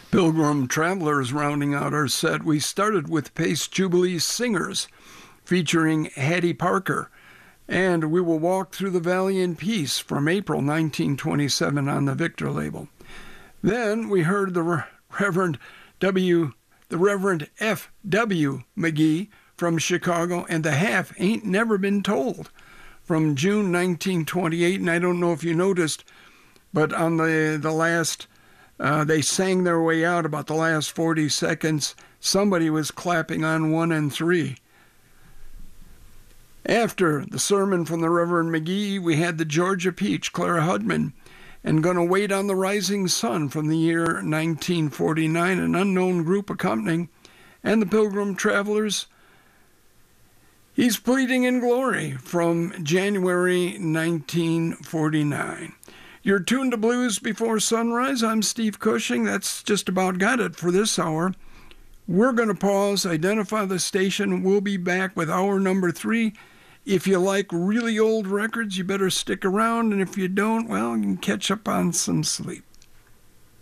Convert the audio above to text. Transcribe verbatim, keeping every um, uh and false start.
Pilgrim Travelers rounding out our set. We started with Pace Jubilee Singers featuring Hattie Parker, and We Will Walk Through the Valley in Peace from April nineteen twenty-seven on the Victor label. Then we heard the Reverend W, the Reverend F W McGee from Chicago, and The Half Ain't Never Been Told from June nineteen twenty-eight. And I don't know if you noticed, but on the, the last, uh, they sang their way out about the last forty seconds. Somebody was clapping on one and three. After the sermon from the Reverend McGee, we had the Georgia Peach, Clara Hudman, and Gonna Wait on the Rising Sun from the year nineteen forty-nine, an unknown group accompanying, and the Pilgrim Travelers, He's Pleading in Glory from January nineteen forty-nine. You're tuned to Blues Before Sunrise. I'm Steve Cushing. That's just about got it for this hour. We're going to pause, identify the station. We'll be back with hour number three. If you like really old records, you better stick around. And if you don't, well, you can catch up on some sleep.